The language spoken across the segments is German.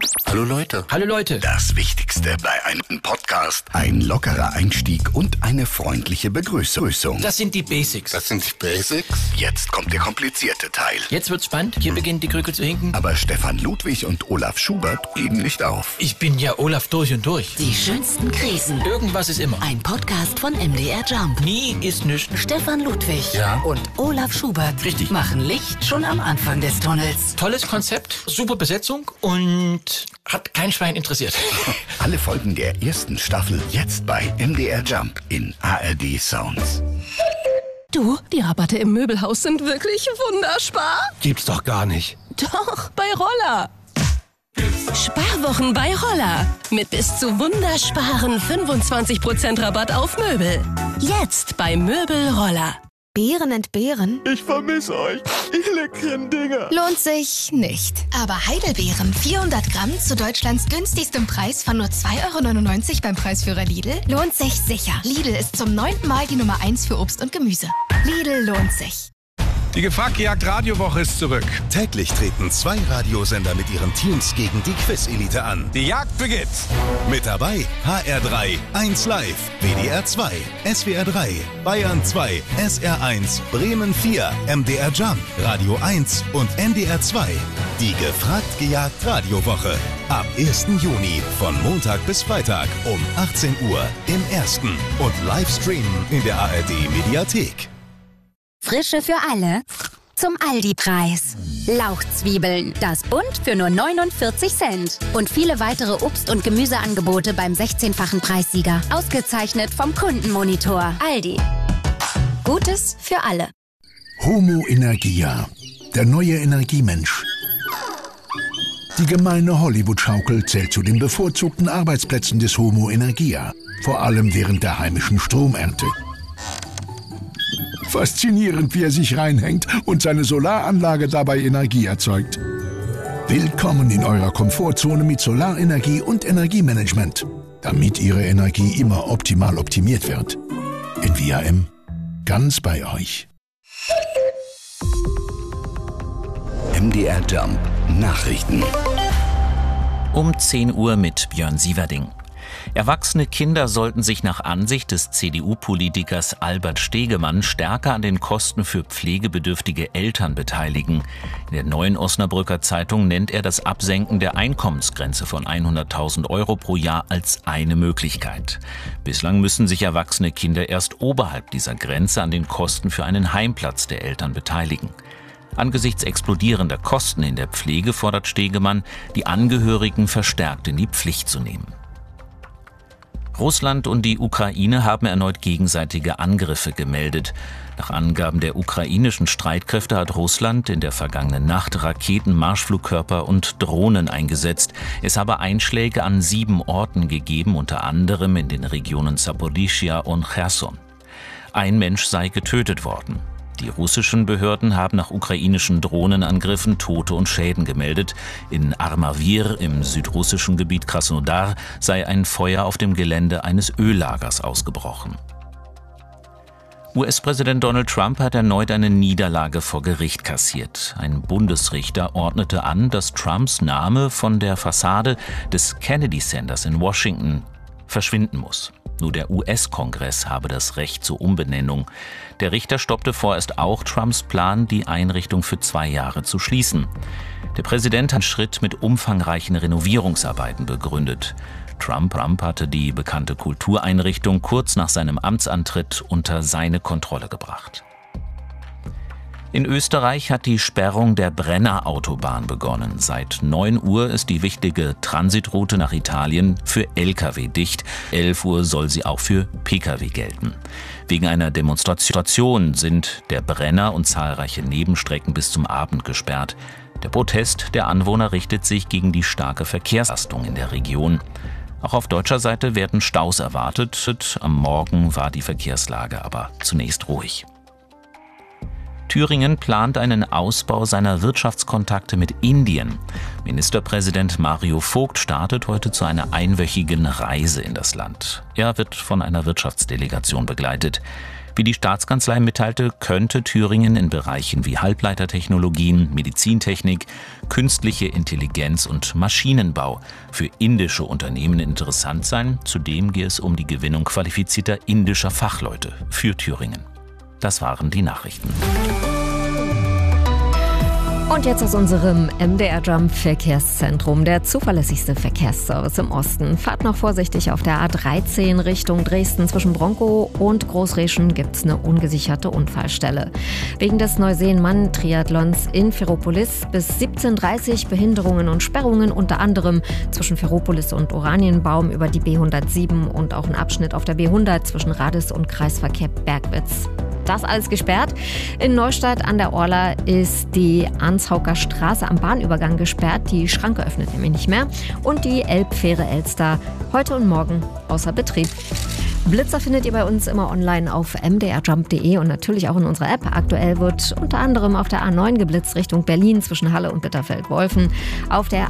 Hallo Leute. Hallo Leute. Das Wichtigste bei einem Podcast: ein lockerer Einstieg und eine freundliche Begrüßung. Das sind die Basics. Das sind die Basics? Jetzt kommt der komplizierte Teil. Jetzt wird's spannend. Hier beginnt die Krücke zu hinken. Aber Stefan Ludwig und Olaf Schubert geben nicht auf. Ich bin ja Olaf durch und durch. Die schönsten Krisen. Irgendwas ist immer. Ein Podcast von MDR Jump. Nie ist nichts. Stefan Ludwig Ja? und Olaf Schubert Richtig. machen Licht schon am Anfang des Tunnels. Tolles Konzept, super Besetzung und hat kein Schwein interessiert. Alle Folgen der ersten Staffel jetzt bei MDR Jump in ARD Sounds. Du, die Rabatte im Möbelhaus sind wirklich wunderspar. Gibt's doch gar nicht. Doch, bei Roller. Sparwochen bei Roller. Mit bis zu wundersparen 25% Rabatt auf Möbel. Jetzt bei Möbel Roller. Beeren entbehren? Ich vermisse euch. Ihr leckeren Dinger. Lohnt sich nicht. Aber Heidelbeeren, 400 Gramm zu Deutschlands günstigstem Preis von nur 2,99 € beim Preisführer Lidl, lohnt sich sicher. Lidl ist zum 9. Mal die Nummer 1 für Obst und Gemüse. Lidl lohnt sich. Die Gefragt-Gejagt-Radiowoche ist zurück. Täglich treten 2 Radiosender mit ihren Teams gegen die Quiz-Elite an. Die Jagd beginnt. Mit dabei HR3, 1 Live, WDR 2, SWR 3, Bayern 2, SR 1, Bremen 4, MDR Jump, Radio 1 und NDR 2. Die Gefragt-Gejagt-Radiowoche. Ab 1. Juni von Montag bis Freitag um 18 Uhr im Ersten und Livestreamen in der ARD-Mediathek. Frische für alle zum Aldi-Preis. Lauchzwiebeln, das Bund für nur 49 Cent. Und viele weitere Obst- und Gemüseangebote beim 16-fachen Preissieger. Ausgezeichnet vom Kundenmonitor. Aldi. Gutes für alle. Homo Energia, der neue Energiemensch. Die gemeine Hollywood-Schaukel zählt zu den bevorzugten Arbeitsplätzen des Homo Energia. Vor allem während der heimischen Stromernte. Faszinierend, wie er sich reinhängt und seine Solaranlage dabei Energie erzeugt. Willkommen in eurer Komfortzone mit Solarenergie und Energiemanagement, damit Ihre Energie immer optimal optimiert wird. In VRM, ganz bei euch. MDR Jump Nachrichten. Um 10 Uhr mit Björn Sieverding. Erwachsene Kinder sollten sich nach Ansicht des CDU-Politikers Albert Stegemann stärker an den Kosten für pflegebedürftige Eltern beteiligen. In der Neuen Osnabrücker Zeitung nennt er das Absenken der Einkommensgrenze von 100.000 € pro Jahr als eine Möglichkeit. Bislang müssen sich erwachsene Kinder erst oberhalb dieser Grenze an den Kosten für einen Heimplatz der Eltern beteiligen. Angesichts explodierender Kosten in der Pflege fordert Stegemann, die Angehörigen verstärkt in die Pflicht zu nehmen. Russland und die Ukraine haben erneut gegenseitige Angriffe gemeldet. Nach Angaben der ukrainischen Streitkräfte hat Russland in der vergangenen Nacht Raketen, Marschflugkörper und Drohnen eingesetzt. Es habe Einschläge an 7 Orten gegeben, unter anderem in den Regionen Saporischschja und Cherson. Ein Mensch sei getötet worden. Die russischen Behörden haben nach ukrainischen Drohnenangriffen Tote und Schäden gemeldet. In Armavir im südrussischen Gebiet Krasnodar sei ein Feuer auf dem Gelände eines Öllagers ausgebrochen. US-Präsident Donald Trump hat erneut eine Niederlage vor Gericht kassiert. Ein Bundesrichter ordnete an, dass Trumps Name von der Fassade des Kennedy Centers in Washington verschwinden muss. Nur der US-Kongress habe das Recht zur Umbenennung. Der Richter stoppte vorerst auch Trumps Plan, die Einrichtung für 2 Jahre zu schließen. Der Präsident hat den Schritt mit umfangreichen Renovierungsarbeiten begründet. Trump hatte die bekannte Kultureinrichtung kurz nach seinem Amtsantritt unter seine Kontrolle gebracht. In Österreich hat die Sperrung der Brenner-Autobahn begonnen. Seit 9 Uhr ist die wichtige Transitroute nach Italien für Lkw dicht. 11 Uhr soll sie auch für Pkw gelten. Wegen einer Demonstration sind der Brenner und zahlreiche Nebenstrecken bis zum Abend gesperrt. Der Protest der Anwohner richtet sich gegen die starke Verkehrsbelastung in der Region. Auch auf deutscher Seite werden Staus erwartet. Am Morgen war die Verkehrslage aber zunächst ruhig. Thüringen plant einen Ausbau seiner Wirtschaftskontakte mit Indien. Ministerpräsident Mario Vogt startet heute zu einer einwöchigen Reise in das Land. Er wird von einer Wirtschaftsdelegation begleitet. Wie die Staatskanzlei mitteilte, könnte Thüringen in Bereichen wie Halbleitertechnologien, Medizintechnik, künstliche Intelligenz und Maschinenbau für indische Unternehmen interessant sein. Zudem gehe es um die Gewinnung qualifizierter indischer Fachleute für Thüringen. Das waren die Nachrichten. Und jetzt aus unserem MDR Jump Verkehrszentrum, der zuverlässigste Verkehrsservice im Osten. Fahrt noch vorsichtig auf der A13 Richtung Dresden. Zwischen Bronkow und Großreschen gibt es eine ungesicherte Unfallstelle. Wegen des Neuseen-Mann-Triathlons in Ferropolis bis 17:30 Behinderungen und Sperrungen, unter anderem zwischen Ferropolis und Oranienbaum über die B107 und auch ein Abschnitt auf der B100 zwischen Radis und Kreisverkehr Bergwitz. Das alles gesperrt. In Neustadt an der Orla ist die Arnshauker Straße am Bahnübergang gesperrt. Die Schranke öffnet nämlich nicht mehr. Und die Elbfähre Elster heute und morgen außer Betrieb. Blitzer findet ihr bei uns immer online auf mdrjump.de und natürlich auch in unserer App. Aktuell wird unter anderem auf der A9 geblitzt Richtung Berlin zwischen Halle und Bitterfeld-Wolfen, auf der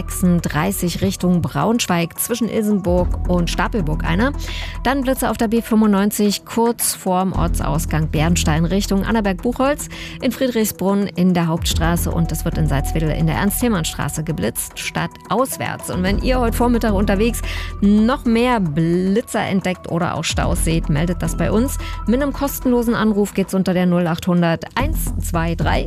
A36 Richtung Braunschweig zwischen Ilsenburg und Stapelburg einer. Dann Blitzer auf der B95 kurz vorm Ortsausgang Bernstein Richtung Annaberg-Buchholz, in Friedrichsbrunn in der Hauptstraße und es wird in Salzwedel in der Ernst-Thälmann-Straße geblitzt, stadtauswärts. Und wenn ihr heute Vormittag unterwegs noch mehr Blitzer entdeckt oder auch Staus seht, meldet das bei uns. Mit einem kostenlosen Anruf geht's unter der 0800 123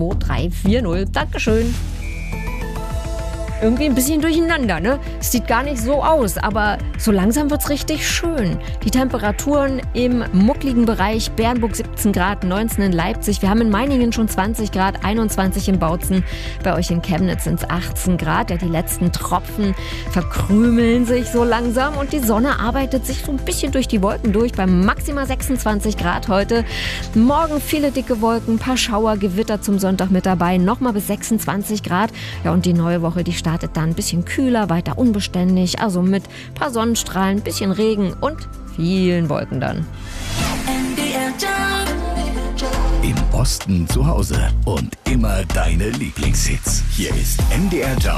2340. Dankeschön. Irgendwie ein bisschen durcheinander, ne? Es sieht gar nicht so aus, aber so langsam wird's richtig schön. Die Temperaturen im muckligen Bereich, Bernburg 17 Grad, 19 in Leipzig. Wir haben in Meiningen schon 20 Grad, 21 in Bautzen. Bei euch in Chemnitz sind es 18 Grad. Ja, die letzten Tropfen verkrümeln sich so langsam und die Sonne arbeitet sich so ein bisschen durch die Wolken durch bei maximal 26 Grad heute. Morgen viele dicke Wolken, ein paar Schauer, Gewitter zum Sonntag mit dabei. Nochmal bis 26 Grad. Ja, und die neue Woche, die startet dann ein bisschen kühler, weiter unbeständig, also mit ein paar Sonnenstrahlen, ein bisschen Regen und vielen Wolken dann. Im Osten zu Hause und immer deine Lieblingshits. Hier ist MDR Jump